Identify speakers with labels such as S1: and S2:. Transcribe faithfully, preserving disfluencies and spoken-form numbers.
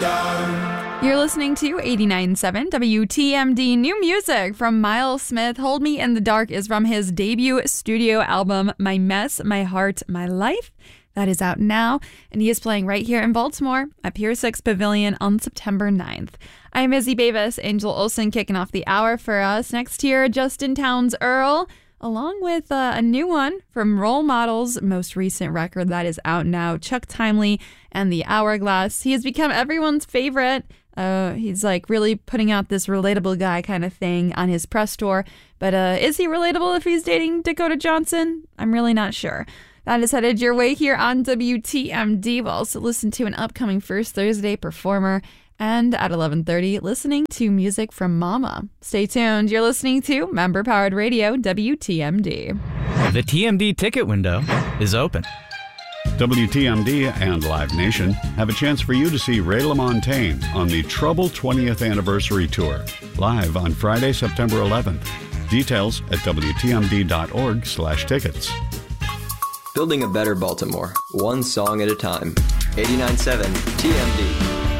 S1: You're listening to eighty-nine point seven W T M D. New music from Miles Smith. Hold Me in the Dark is from his debut studio album, My Mess, My Heart, My Life. That is out now, and he is playing right here in Baltimore at Pier six Pavilion on September ninth. I'm Izzy Bavis, Angel Olsen kicking off the hour for us. Next here, Justin Townes Earl, along with uh, a new one from Role Models' most recent record that is out now, Chuck Timely and the Hourglass. He has become everyone's favorite. Uh, he's like really putting out this relatable guy kind of thing on his press tour. But uh, is he relatable if he's dating Dakota Johnson? I'm really not sure. That is headed your way here on W T M D. We'll also listen to an upcoming First Thursday performer. And at eleven thirty, listening to music from Mama. Stay tuned. You're listening to member-powered radio, W T M D.
S2: The T M D ticket window is open.
S3: W T M D and Live Nation have a chance for you to see Ray LaMontagne on the Trouble twentieth Anniversary Tour, live on Friday, September eleventh. Details at W T M D dot org slash tickets.
S4: Building a better Baltimore, one song at a time. eighty-nine point seven T M D.